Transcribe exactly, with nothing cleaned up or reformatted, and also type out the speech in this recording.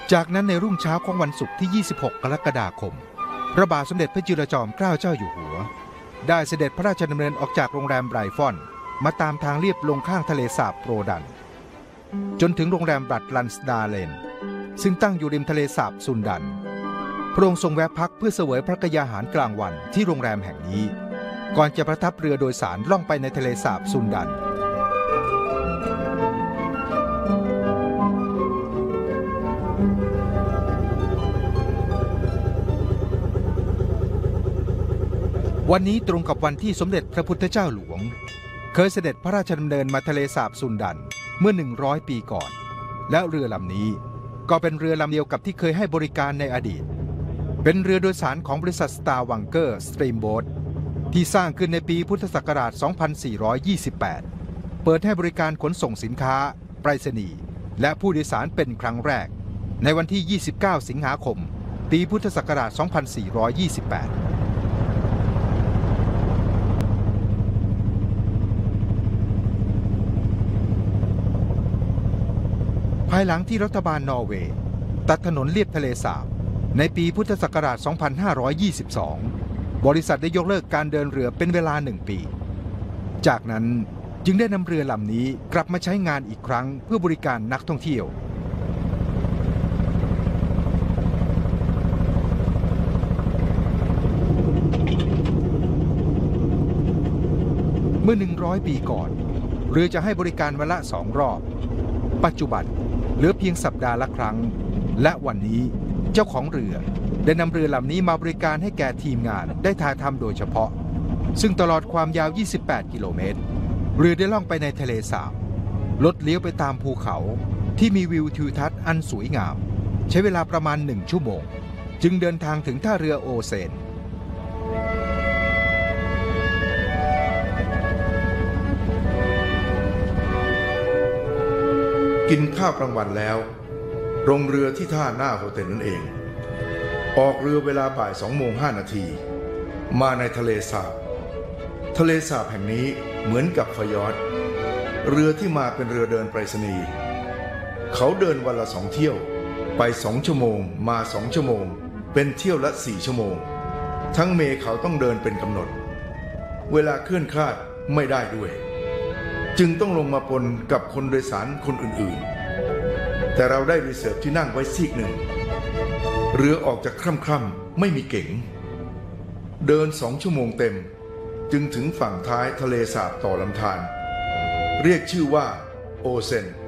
จากนั้นในรุ่งเช้าของวันศุกร์ที่ยี่สิบหกกรกฎาคมพระบาทสมเด็จพระจุลจอมเกล้าเจ้าอยู่หัวได้เสด็จพระราชดำเนินออกจากโรงแรมไบรฟอนมาตามทางเลียบลงข้างทะเลสาบโปรดันจนถึงโรงแรมบัตลันสดาเลนซึ่งตั้งอยู่ริมทะเลสาบซุนดันพระองค์ทรงแวะพักเพื่อเสวยพระกยาหารกลางวันที่โรงแรมแห่งนี้ก่อนจะประทับเรือโดยสารล่องไปในทะเลสาบซุนดันวันนี้ตรงกับวันที่สมเด็จพระพุทธเจ้าหลวงเคยเสด็จพระราชดำเนินมาทะเลสาบซุนดันเมื่อหนึ่งร้อยปีก่อนและเรือลำนี้ก็เป็นเรือลำเดียวกับที่เคยให้บริการในอดีตเป็นเรือโดยสารของบริษัทสตาร์วังเกอร์สตรีมโบ๊ทที่สร้างขึ้นในปีพุทธศักราช สองพันสี่ร้อยยี่สิบแปด เปิดให้บริการขนส่งสินค้าไปรษณีย์และผู้โดยสารเป็นครั้งแรกในวันที่ ยี่สิบเก้า สิงหาคม ปีพุทธศักราช สองพันสี่ร้อยยี่สิบแปดภายหลังที่รัฐบาลนอร์เวย์ตัดถนนเลียบทะเลสาบในปีพุทธศักราช สองพันห้าร้อยยี่สิบสอง บริษัทได้ยกเลิกการเดินเรือเป็นเวลาหนึ่งปี จากนั้นจึงได้นำเรือลำนี้กลับมาใช้งานอีกครั้งเพื่อบริการนักท่องเที่ยวเมื่อหนึ่งร้อยปีก่อนเรือจะให้บริการวันละสองรอบปัจจุบันเหลือเพียงสัปดาห์ละครั้งและวันนี้เจ้าของเรือได้นำเรือลำนี้มาบริการให้แก่ทีมงานได้ถ่ายทำโดยเฉพาะซึ่งตลอดความยาวยี่สิบแปดกิโลเมตรเรือได้ล่องไปในทะเลสาบลดเลี้ยวไปตามภูเขาที่มีวิวทิวทัศน์อันสวยงามใช้เวลาประมาณหนึ่งชั่วโมงจึงเดินทางถึงท่าเรือโอเซนกินข้าวกลางวันแล้วลงเรือที่ท่าหน้าโฮเทลนั่นเองออกเรือเวลาบ่ายสองโมงห้านาทีมาในทะเลสาบทะเลสาบแห่งนี้เหมือนกับฟยอร์ดเรือที่มาเป็นเรือเดินไปรษณีย์เขาเดินวันละสองเที่ยวไปสองชั่วโมงมาสองชั่วโมงเป็นเที่ยวละสี่ชั่วโมงทั้งเมเขาต้องเดินเป็นกำหนดเวลาเคลื่อนคลาดไม่ได้ด้วยจึงต้องลงมาปนกับคนโดยสารคนอื่นๆแต่เราได้รีเซิร์ฟที่นั่งไว้ซีกหนึ่งเรือออกจากคร่ำๆไม่มีเก๋งเดินสองชั่วโมงเต็มจึงถึงฝั่งท้ายทะเลสาบต่อลำธารเรียกชื่อว่าโอเซน